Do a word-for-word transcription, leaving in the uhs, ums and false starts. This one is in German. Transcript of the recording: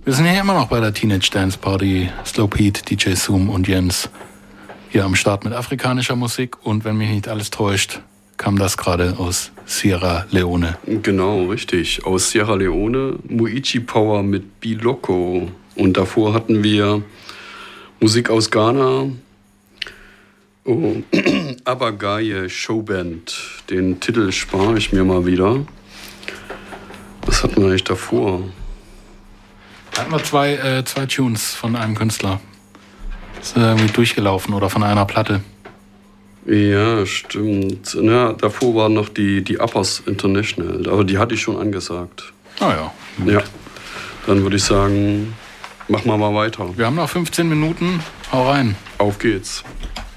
Wir sind ja immer noch bei der Teenage Dance Party. Slow Pete, D J Zoom und Jens hier am Start mit afrikanischer Musik. Und wenn mich nicht alles täuscht, kam das gerade aus Sierra Leone. Genau, richtig. Aus Sierra Leone, Muichi Power mit Biloko. Und davor hatten wir Musik aus Ghana, oh, Abagaye Showband. Den Titel spare ich mir mal wieder. Was hatten wir eigentlich davor? Da hatten wir zwei, äh, zwei Tunes von einem Künstler. Das ist irgendwie durchgelaufen oder von einer Platte. Ja, stimmt. Ja, davor waren noch die, die Uppers International, aber die hatte ich schon angesagt. Ah ja. Gut. Ja, dann würde ich sagen, machen wir mal weiter. Wir haben noch fünfzehn Minuten. Hau rein. Auf geht's.